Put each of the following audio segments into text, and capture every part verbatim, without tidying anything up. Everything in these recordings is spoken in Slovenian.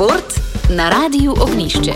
Šport na Radiu Ognjišče.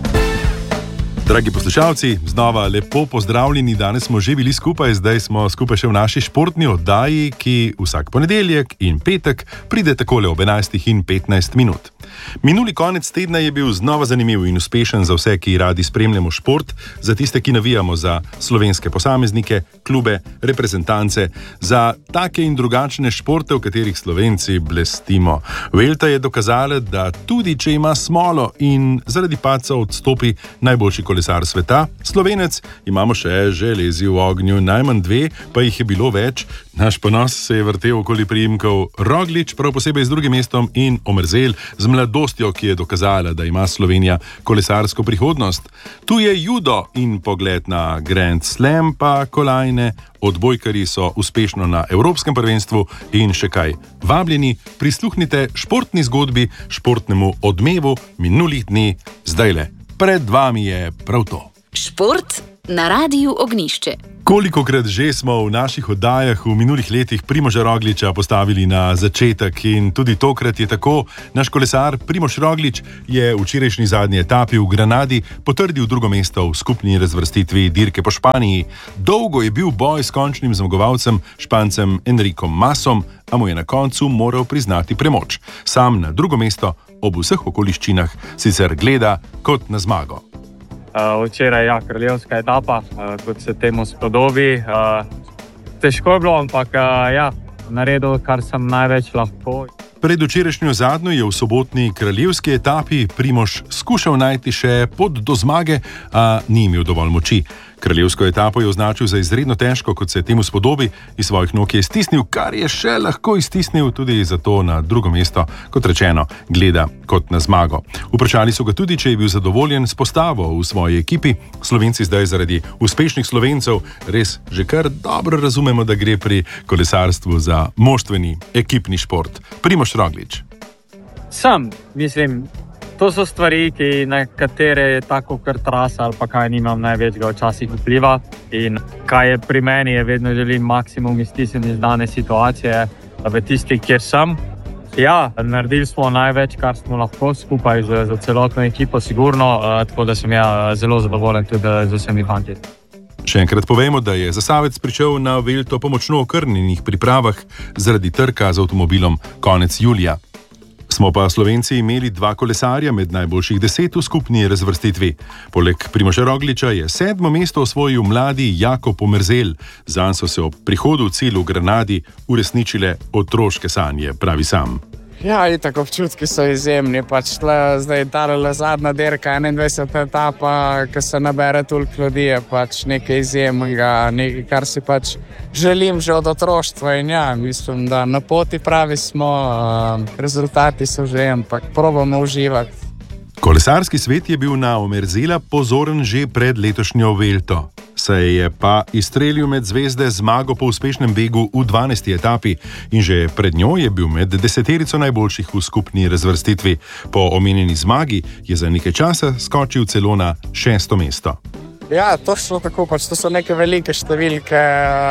Dragi poslušalci, znova lepo pozdravljeni. Danes smo že bili skupaj, zdaj smo skupaj še v naši športni oddaji, ki vsak ponedeljek in petek pride takole ob enajstih in petnajst minut. Minuli konec tedna je bil znova zanimiv in uspešen za vse, ki radi spremljamo šport, za tiste, ki navijamo za slovenske posameznike, klube, reprezentance, za take in drugačne športe, v katerih Slovenci blestimo. Vuelta je dokazala, da tudi če ima smolo in zaradi padca odstopi najboljši kolesar sveta, Slovenec, imamo še železi v ognju, najmanj dve, pa jih je bilo več. Naš ponos se je vrtel okoli priimkov Roglič, prav posebej z drugim mestom, in Omerzel z mladostjo, ki je dokazala, da ima Slovenija kolesarsko prihodnost. Tu je judo in pogled na Grand Slam, pa kolajne, odbojkarji so uspešno na Evropskem prvenstvu in še kaj. Vabljeni, prisluhnite športni zgodbi, športnemu odmevu minulih dni, zdajle. Pred vami je prav to. Šport na Radiu Ognjišče. Kolikokrat že smo v naših oddajah v minulih letih Primoža Rogliča postavili na začetek in tudi tokrat je tako. Naš kolesar Primož Roglič je v včerajšnji zadnji etapi v Granadi potrdil drugo mesto v skupni razvrstitvi dirke po Španiji. Dolgo je bil boj s končnim zmagovalcem, Špancem Enricom Masom, a mu je na koncu moral priznati premoč. Sam na drugo mesto ob vseh okoliščinah sicer gleda kot na zmago. Uh, včeraj je ja, kraljevska etapa, uh, kot se temu spodobi. Uh, težko je bilo, ampak uh, ja, naredil, kar sem največ lahko. Pred včerajšnjo zadnjo je v sobotni kraljevski etapi Primož skušal najti še pot do zmage, a ni imel dovolj moči. Kraljevsko etapo je označil za izredno težko, kot se temu spodobi, iz svojih nog je stisnil, kar je še lahko iztisnil, tudi zato na drugo mesto, kot rečeno, gleda kot na zmago. Vprašali so ga tudi, če je bil zadovoljen s postavo v svoji ekipi. Slovenci zdaj zaradi uspešnih Slovencev res že kar dobro razumemo, da gre pri kolesarstvu za moštveni ekipni šport. Primož Roglič. Sam, mislim, to so stvari, ki na katere je tako kar trasa ali pa kaj nimam največjega včasih vpliva. In kaj je pri meni, je vedno želim maksimum iztisniti iz dane situacije v tisti, kjer sem. Ja, naredili smo največ, kar smo lahko skupaj z, z celotno ekipo, sigurno, uh, tako da sem ja zelo zadovoljen tudi z vsemi fanti. Še enkrat povemo, da je Zasavec pričel na Vuelto po močno okrnjenih pripravah zaradi trka z avtomobilom konec julija. Smo pa Slovenci imeli dva kolesarja med najboljših deset v skupni razvrstitvi. Poleg Primoža Rogliča je sedmo mesto osvojil mladi Jakob Omerzel. Zanj so se ob prihodu v cilj v Granadi uresničile otroške sanje, pravi sam. Ja, itak občutki so izjemni, pač tle, zdaj ta zadnja dirka, enaindvajseta etapa, ko se nabere toliko ljudi, je pač nekaj izjemnega, nekaj, kar si pač želim že od otroštva in ja, mislim, da na poti pravi smo, rezultati so že, ampak probamo uživati. Kolesarski svet je bil na Omerzela pozoren že pred letošnjo Vuelto. Se je pa izstrelil med zvezde zmago po uspešnem begu v dvanajsti etapi in že pred njo je bil med deseterico najboljših v skupni razvrstitvi. Po omenjeni zmagi je za nekaj časa skočil celo na šesto mesto. Ja, točno tako, pač to so neke velike številke,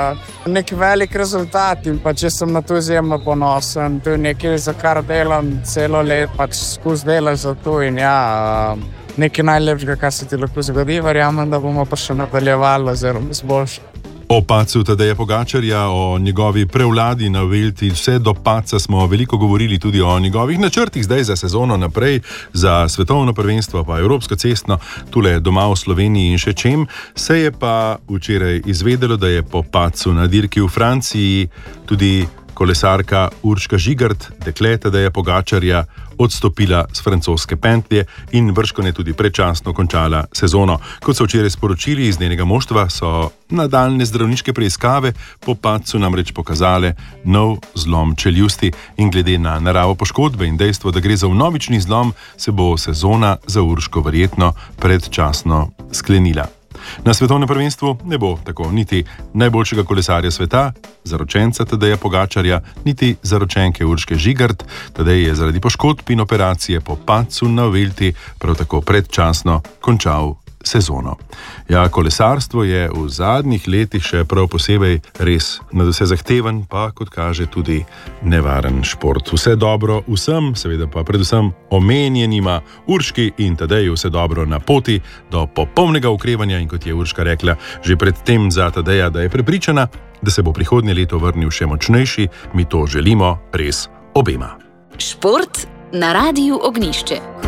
nek velik rezultat in pač jaz sem na to izjemno ponosen. To je nekaj, za kar delam celo let, pač skozi delam za to in ja, nekaj najlepšega, kar se ti lahko zgodi, verjamem, da bomo pa še nadaljevali oziroma izboljšali. O padcu Tadeja Pogačarja, o njegovi prevladi na Vuelti, vse do padca smo veliko govorili tudi o njegovih načrtih zdaj za sezono naprej, za svetovno prvenstvo, pa evropsko cestno, tule doma v Sloveniji in še čem. Se je pa včeraj izvedelo, da je po padcu na dirki v Franciji tudi kolesarka Urška Žigart, dekle Tadeja Pogačarja, odstopila z francoske pentlje in bržkone tudi predčasno končala sezono. Kot so včeraj sporočili iz njenega moštva, so nadaljne zdravniške preiskave po padcu namreč pokazale nov zlom čeljusti in glede na naravo poškodbe in dejstvo, da gre za vnovični zlom, se bo sezona za Urško verjetno predčasno sklenila. Na svetovnem prvenstvu ne bo tako niti najboljšega kolesarja sveta, zaročenca Tadeja Pogačarja, niti zaročenke Urške Žigart. Tadej je zaradi poškodb in operacije po padcu na Vuelti prav tako predčasno končal sezono. Ja, kolesarstvo je v zadnjih letih še prav posebej res nadvse zahteven, pa kot kaže tudi nevaren šport. Vse dobro vsem, seveda pa predvsem omenjenima Urški in Tadeju vse dobro na poti do popolnega okrevanja in kot je Urška rekla že predtem za Tadeja, da je prepričana, da se bo prihodnje leto vrnil še močnejši, mi to želimo res obema. Šport na Radiu Ognjišče.